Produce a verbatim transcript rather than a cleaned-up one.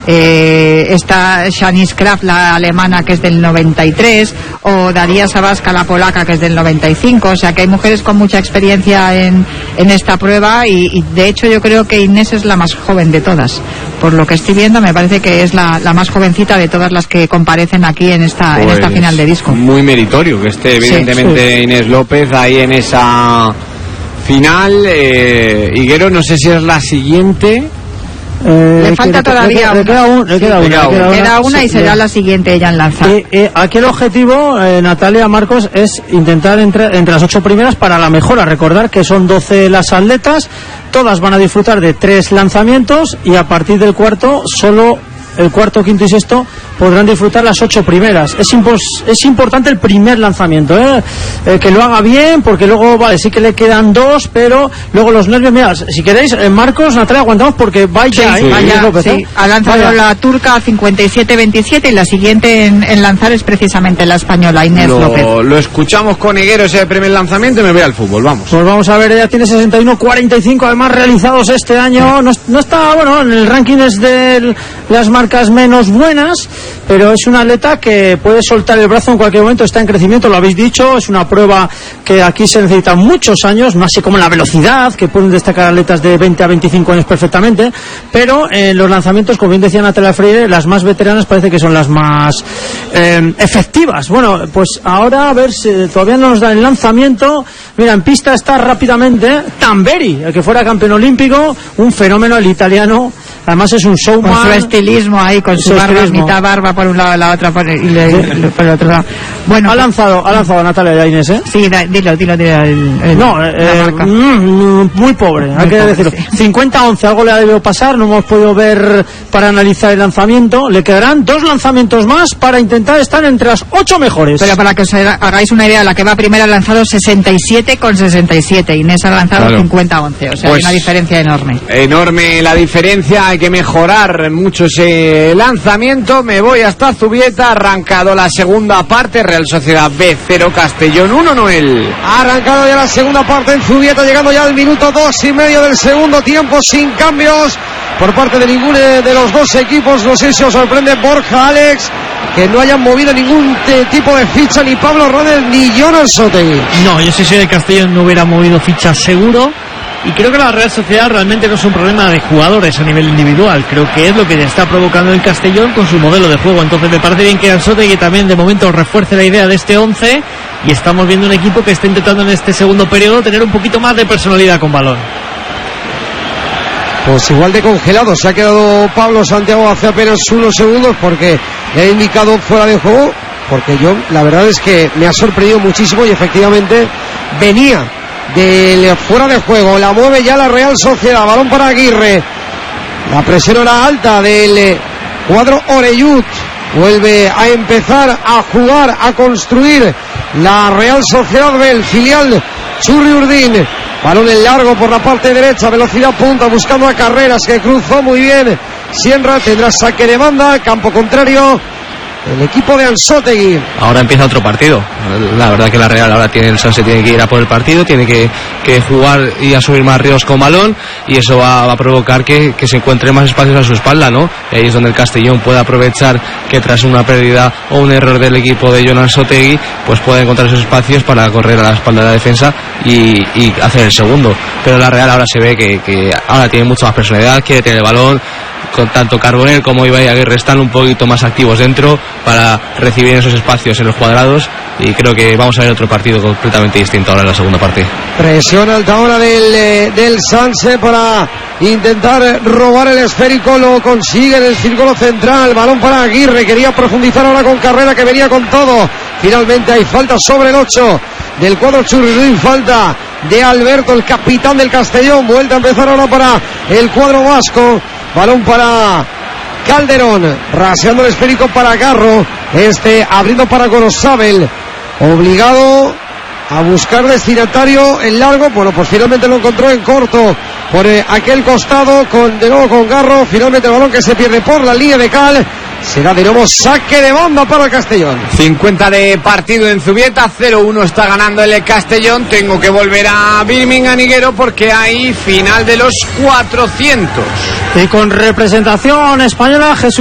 Eh, está Shanice Kraft, la alemana, que es del noventa y tres, o Daria Sabaska, la polaca, que es del noventa y cinco. O sea que hay mujeres con mucha experiencia en, en esta prueba y, y de hecho yo creo que Inés es la más joven de todas. Por lo que estoy viendo, me parece que es la, la más jovencita de todas las que comparecen aquí en esta, pues en esta final de disco. Muy meritorio que esté evidentemente sí, sí. Inés López ahí en esa final. eh, Higuero, no sé si es la siguiente. Eh, le falta que, todavía le, le, queda un, le queda sí, una, queda una, una, queda una sí, y será sí. la siguiente ella en lanzar. Eh, eh, aquí el objetivo, eh, Natalia, Marcos, es intentar entre, entre las ocho primeras para la mejora. Recordar que son doce las atletas, todas van a disfrutar de tres lanzamientos y a partir del cuarto, solo el cuarto, quinto y sexto podrán disfrutar las ocho primeras. Es, impos, es importante el primer lanzamiento, ¿eh? Eh, que lo haga bien, porque luego, vale, sí que le quedan dos, pero luego los nervios, mirad, si queréis, eh, Marcos, Natalia, aguantamos porque vaya, sí, ¿eh? vaya, López, sí. ¿eh? Ha lanzado vaya. La turca cincuenta y siete veintisiete y la siguiente en, en lanzar es precisamente la española, Inés lo, López. Lo escuchamos con Higuero ese primer lanzamiento y me voy al fútbol, vamos. Pues vamos a ver, ella tiene sesenta y uno cuarenta y cinco además realizados este año. No, no está, bueno, en el ranking es de las marcas menos buenas, pero es una atleta que puede soltar el brazo en cualquier momento, está en crecimiento, lo habéis dicho, es una prueba que aquí se necesitan muchos años, no así como la velocidad, que pueden destacar atletas de veinte a veinticinco años perfectamente, pero en los lanzamientos, como bien decía Natalia Freire, las más veteranas parece que son las más eh, efectivas. Bueno, pues ahora a ver si todavía no nos da el lanzamiento. Mira, en pista está rápidamente Tamberi, el que fuera campeón olímpico, un fenómeno, el italiano. Además es un showman. Con su estilismo ahí, con su, su barba, estilismo. Mitad barba por un lado, la otra por, y le, y por el otro lado. Bueno, ha lanzado, ha lanzado Natalia Inés, ¿eh? Sí, da, dilo, dilo, dilo. El, el, no, eh, mm, muy pobre, muy hay que pobre, decirlo. Sí. cincuenta a once, algo le ha debido pasar, no hemos podido ver para analizar el lanzamiento. Le quedarán dos lanzamientos más para intentar estar entre las ocho mejores. Pero para que os hagáis una idea, la que va primera ha lanzado sesenta y siete con sesenta y siete. Inés ha lanzado claro. cincuenta a once, o sea, pues hay una diferencia enorme. Enorme la diferencia, hay que mejorar mucho ese lanzamiento. Me voy hasta Zubieta, ha arrancado la segunda parte, Real Sociedad B cero, Castellón uno, Noel. Ha arrancado ya la segunda parte en Zubieta, llegando ya al minuto dos y medio del segundo tiempo, sin cambios por parte de ninguno de los dos equipos. No sé si os sorprende, Borja, Alex, que no hayan movido ningún te, tipo de ficha, ni Pablo Rodel ni Jonas Sotegui. No, yo si soy de Castellón no hubiera movido fichas seguro. Y creo que la Real Sociedad realmente no es un problema de jugadores a nivel individual. Creo que es lo que está provocando el Castellón con su modelo de juego. Entonces me parece bien que Ansotegui también de momento refuerce la idea de este once. Y estamos viendo un equipo que está intentando en este segundo periodo tener un poquito más de personalidad con balón. Pues igual de congelado se ha quedado Pablo Santiago hace apenas unos segundos, porque le ha indicado fuera de juego. Porque yo, la verdad es que me ha sorprendido muchísimo y efectivamente venía del fuera de juego. La mueve ya la Real Sociedad, balón para Aguirre, la presión era alta del cuadro Oreyud, vuelve a empezar a jugar, a construir la Real Sociedad del filial Churri Urdin, balón en largo por la parte derecha, velocidad punta, buscando a Carreras, que cruzó muy bien Sienra, tendrá saque de banda, campo contrario el equipo de Ansotegui. Ahora empieza otro partido. La verdad que la Real ahora tiene el se tiene que ir a por el partido, tiene que, que jugar y asumir más riesgos con balón, y eso va, va a provocar que, que se encuentre más espacios a su espalda, ¿no? Y ahí es donde el Castellón puede aprovechar que tras una pérdida o un error del equipo de Jonas Sotegui, pues puede encontrar esos espacios para correr a la espalda de la defensa y, y hacer el segundo. Pero la Real ahora se ve que, que ahora tiene mucha más personalidad, quiere tener el balón. Con tanto Carbonell como Ibai Aguirre están un poquito más activos dentro para recibir esos espacios en los cuadrados, y creo que vamos a ver otro partido completamente distinto ahora en la segunda parte. Presión alta ahora del, eh, del Sanse para intentar robar el esférico, lo consigue en el círculo central, balón para Aguirre, quería profundizar ahora con Carrera, que venía con todo, finalmente hay falta sobre el ocho del cuadro Churriruín, falta de Alberto, el capitán del Castellón, vuelta a empezar ahora para el cuadro vasco. Balón para Calderón, raseando el esférico para Garro, este abriendo para Gorosabel, obligado a buscar destinatario en largo. Bueno, pues finalmente lo encontró en corto por eh, aquel costado, con de nuevo con Garro, finalmente el balón que se pierde por la línea de cal, será de nuevo saque de banda para el Castellón. cincuenta de partido en Zubieta, cero uno está ganando el Castellón. Tengo que volver a Birmingham, Niguero, porque hay final de los cuatrocientos. Y con representación española, Jesús